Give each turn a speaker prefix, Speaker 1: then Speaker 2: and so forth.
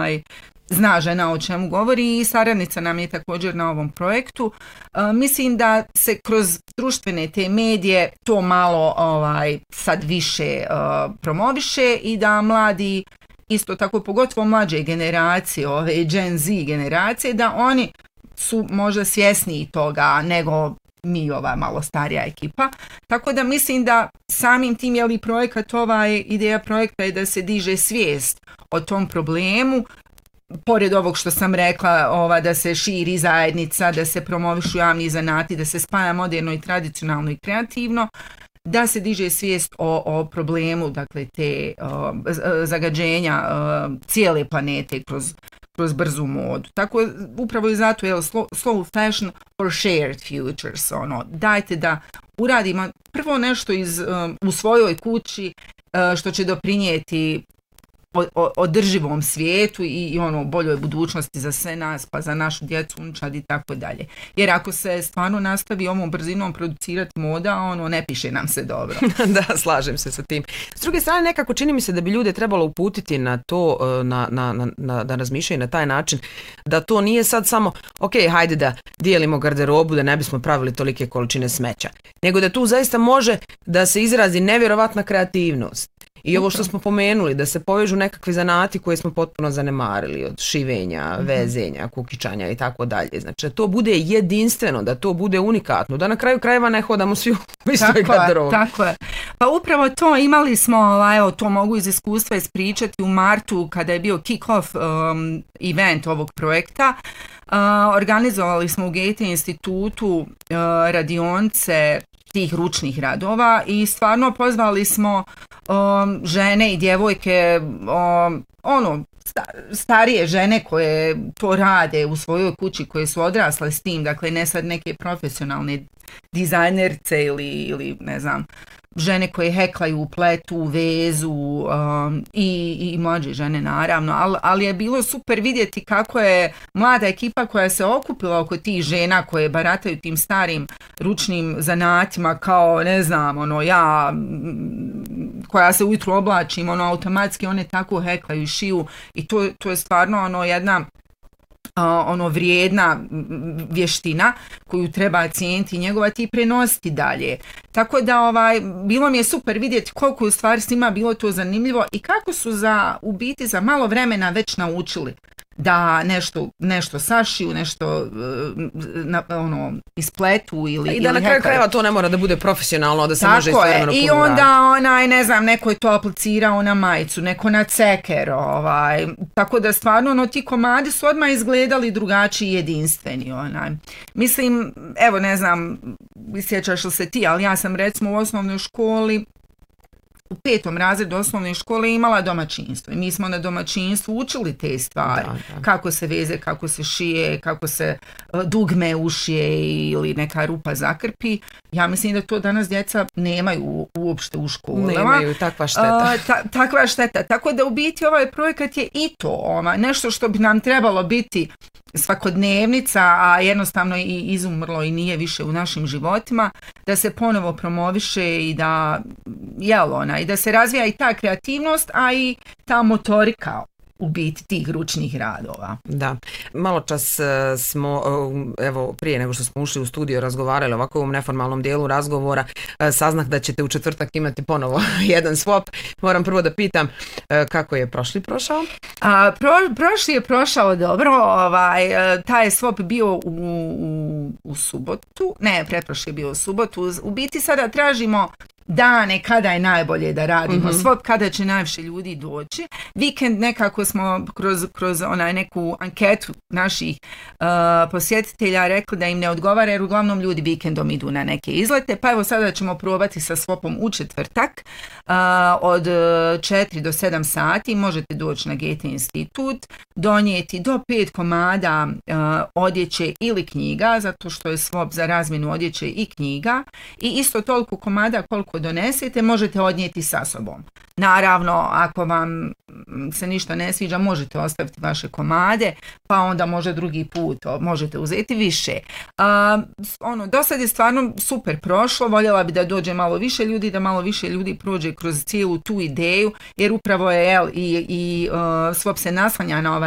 Speaker 1: zna žena o čemu govori i saradnica nam je također na ovom projektu. Mislim da se kroz društvene te medije to malo sad više promoviše i da mladi, isto tako pogotovo mlađe generacije, ove Gen Z generacije, da oni su možda svjesniji toga nego mi, ova malo starija ekipa. Tako da mislim da samim tim je li projekat, ideja projekta je da se diže svijest o tom problemu, pored ovog što sam rekla, da se širi zajednica, da se promovišu javni zanati, da se spaja moderno i tradicionalno i kreativno, da se diže svijest o problemu, dakle, te zagađenja cijele planete kroz brzu modu. Tako, upravo i zato je slow fashion for shared futures. Dajte da uradimo prvo nešto u svojoj kući što će doprinijeti održivom svijetu i boljoj budućnosti za sve nas, pa za našu djecu, unučad i tako dalje. Jer ako se stvarno nastavi ovom brzinom producirati moda, ne piše nam se dobro.
Speaker 2: Da, slažem se sa tim. S druge strane, nekako čini mi se da bi ljude trebalo uputiti na to, da razmišljaju na taj način, da to nije sad samo, ok, hajde da dijelimo garderobu, da ne bismo pravili tolike količine smeća, nego da tu zaista može da se izrazi nevjerovatna kreativnost. I ovo što smo pomenuli, da se povežu nekakvi zanati koje smo potpuno zanemarili, od šivenja, vezenja, kukičanja i tako dalje. Znači da to bude jedinstveno, da to bude unikatno, da na kraju krajeva ne hodamo svi u istoj garderobi.
Speaker 1: Tako je. Pa upravo to imali smo, to mogu iz iskustva ispričati, u martu kada je bio kick-off event ovog projekta. Organizovali smo u Goethe institutu radionice tih ručnih radova i stvarno pozvali smo žene i djevojke, starije žene koje to rade u svojoj kući, koje su odrasle s tim, dakle ne sad neke profesionalne dizajnerce ili ne znam, žene koje heklaju, pletu, vezu i mlađe žene naravno, ali je bilo super vidjeti kako je mlada ekipa koja se okupila oko tih žena koje barataju tim starim ručnim zanatima, kao ne znam, koja se ujutro oblačim, automatski one tako heklaju i šiju i to je stvarno jedna vrijedna vještina koju treba cijeniti, njegovati i prenositi dalje. Tako da bilo mi je super vidjeti koliko u stvari svima bilo to zanimljivo i kako su u biti za malo vremena već naučili da nešto sašiju, nešto ispletu ili
Speaker 2: i da na kraju krajeva to ne mora da bude profesionalno, da se može istovremeno
Speaker 1: i onda ne znam, neko je to aplicirao na majicu, neko na ceker, tako da stvarno ti komadi su odmah izgledali drugačiji, jedinstveni. Mislim, evo ne znam, sjećaš li se ti, ali ja sam recimo u osnovnoj školi, u 5. razredu osnovne škole imala domaćinstvo i mi smo na domaćinstvu učili te stvari, kako se veze, kako se šije, kako se dugme ušije ili neka rupa zakrpi. Ja mislim da to danas djeca nemaju uopšte u školama.
Speaker 2: Nemaju, takva šteta.
Speaker 1: Takva šteta. Tako da u biti ovaj projekat je i to, nešto što bi nam trebalo biti svakodnevnica, a jednostavno i izumrlo i nije više u našim životima, da se ponovo promoviše i da i da se razvija i ta kreativnost, a i ta motorika u biti tih ručnih radova.
Speaker 2: Da, malo čas smo, evo prije nego što smo ušli u studio razgovarali ovako u ovom neformalnom dijelu razgovora, saznah da ćete u četvrtak imati ponovo jedan swap. Moram prvo da pitam kako je prošli prošao?
Speaker 1: Prošli je prošao dobro, taj je swap bio u subotu, pretprošli je bio u subotu, u biti sada tražimo dane kada je najbolje da radimo swap, kada će najviše ljudi doći. Vikend nekako smo kroz neku anketu naših posjetitelja rekli da im ne odgovara jer uglavnom ljudi vikendom idu na neke izlete, pa evo sada ćemo probati sa swapom u četvrtak od 4 do 7 sati. Možete doći na Goethe institut, donijeti do 5 komada odjeće ili knjiga, zato što je swap za razmjenu odjeće i knjiga, i isto toliko komada koliko donesete možete odnijeti sa sobom. Naravno, ako vam se ništa ne sviđa, možete ostaviti vaše komade, pa onda može drugi put možete uzeti više. Do sad je stvarno super prošlo, voljela bi da dođe malo više ljudi, da malo više ljudi prođe kroz cijelu tu ideju, jer upravo je i swap se naslanja na